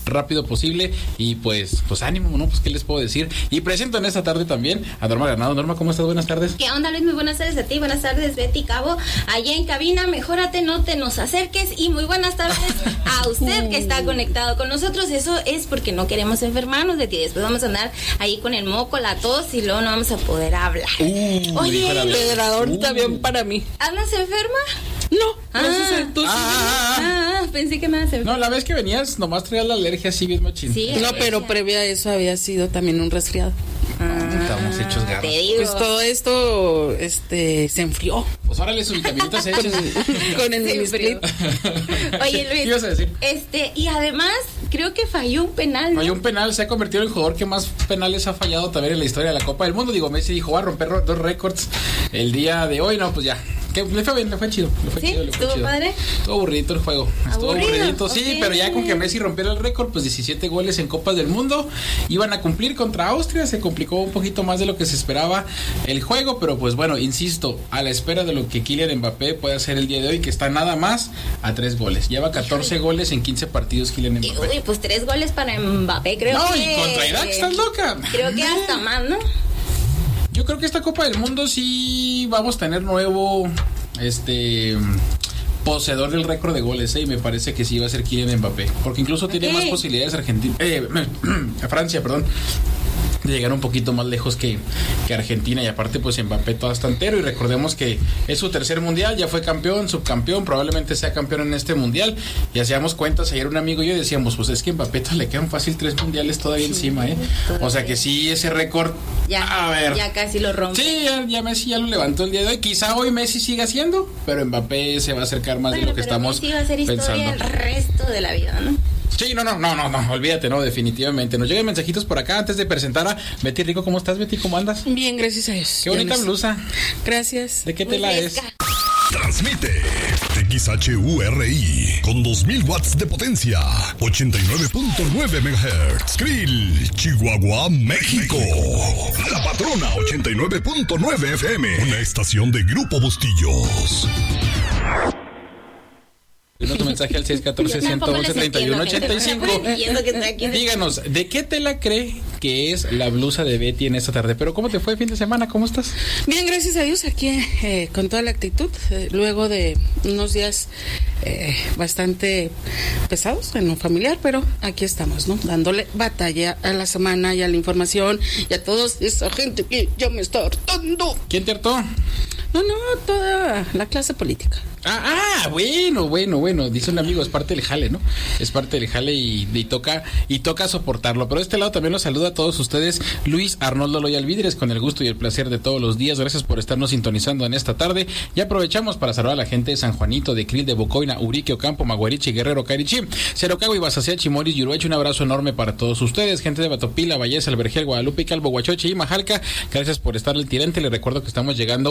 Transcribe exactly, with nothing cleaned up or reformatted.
rápido posible. Y pues, pues ánimo, ¿no? Pues qué les puedo decir. Y presento en esta tarde también a Norma Granado. Norma, ¿cómo estás? Buenas tardes. ¿Qué onda, Luis? Muy buenas tardes a ti, buenas tardes, Betty Cabo. Allá en cabina, mejórate, no te nos acerques. Y muy buenas tardes a usted que está conectado con nosotros. Eso es porque no queremos enfermarnos, Betty. Después vamos a andar ahí con el moco, la tos y luego no vamos a poder hablar. Uh, Oye, el pedrador uh. también para mí. ¿andas enferma? No, Ah, no sé, tú sí. Ah, Ah, ah, pensé que nada se No, la vez que venías nomás traías la alergia así bien machín. Sí. No, pero previa a eso había sido también un resfriado. Ah, Estamos hechos garras. te digo. Pues todo esto este se enfrió Pues órale, sus vitaminitas hechas. con el Se mini enfrió. split. Oye, Luis, ¿Qué ibas a decir? este, y además creo que falló un penal, ¿no? Hay un penal, se ha convertido en el jugador que más penales ha fallado también en la historia de la Copa del Mundo. Digo, Messi dijo, va a romper ro- dos récords el día de hoy. No, pues ya. Que le fue bien, le fue chido. Le fue ¿Sí? chido, le fue ¿Estuvo chido. padre? Estuvo aburridito el juego. Estuvo ¿Aburrido? aburridito, sí, Ok. pero ya con que Messi rompiera el récord, pues diecisiete goles en Copas del Mundo. Iban a cumplir contra Austria. Se complicó un poquito más de lo que se esperaba el juego, pero pues bueno, insisto, a la espera de lo que Kylian Mbappé puede hacer el día de hoy, que está nada más a tres goles. Lleva catorce goles en quince partidos Kylian Y, Mbappé. uy, pues tres goles para Mbappé, creo No, que... y contra Irak, ¿estás loca? Creo que hasta más, ¿no? Yo creo que esta Copa del Mundo sí vamos a tener nuevo este poseedor del récord de goles, ¿eh? Y me parece que sí va a ser Kylian Mbappé, porque incluso tiene Ok. más posibilidades Argentina, eh, Francia, perdón, de llegar un poquito más lejos que, que Argentina. Y aparte pues Mbappé todo está entero, y recordemos que es su tercer mundial, ya fue campeón, subcampeón, probablemente sea campeón en este mundial, y hacíamos cuentas ayer un amigo y yo decíamos, pues es que Mbappé todavía le quedan fácil tres mundiales todavía encima, ¿eh? O sea que sí, ese récord, Ya, a ver, ya casi lo rompe. sí, ya, ya Messi ya lo levantó el día de hoy. Quizá hoy Messi siga haciendo, pero Mbappé se va a acercar más Bueno, de lo que pero estamos Messi va a ser historia pensando. el resto de la vida, ¿no? Sí, no, no, no, no, no, olvídate, no, definitivamente. Nos llegan mensajitos por acá antes de presentar a Betty Rico. ¿Cómo estás, Betty? ¿Cómo andas? Bien, gracias a Dios. Qué bonita Ya les- blusa. Gracias. ¿De qué Muy tela es? fresca. Transmite X H U R I con dos mil watts de potencia, ochenta y nueve punto nueve megahertz. Krill, Chihuahua, México. La Patrona, ochenta y nueve punto nueve F M. Una estación de Grupo Bustillos. Tu mensaje al seis uno cuatro, uno uno uno, tres uno ocho cinco. Entiendo que está aquí. Díganos, ¿de qué tela cree que es la blusa de Betty en esta tarde? Pero ¿cómo te fue el fin de semana? ¿Cómo estás? Bien, gracias a Dios, aquí eh, con toda la actitud, eh, luego de unos días eh, bastante pesados en lo familiar, pero aquí estamos, ¿no? Dándole batalla a la semana y a la información y a toda esa gente que ya me está hartando. ¿Quién te hartó? No, no, toda la clase política. Ah, ah, bueno, bueno, bueno, dice un amigo, es parte del jale, ¿no? Es parte del jale y, y toca y toca soportarlo. Pero de este lado también los saluda a todos ustedes Luis Arnoldo Loyal Vidres, con el gusto y el placer de todos los días. Gracias por estarnos sintonizando en esta tarde. Y aprovechamos para saludar a la gente de San Juanito, de Krill, de Bocoina, Urique, Ocampo, Maguarichi, Guerrero, Carichí, Cerocagua, Ibasacea, Chimoris, Yuruecho. Un abrazo enorme para todos ustedes, gente de Batopila, Valles, Albergel, Guadalupe, Calvo, Huachoche y Majalca. Gracias por estar al tirante. Les recuerdo que estamos llegando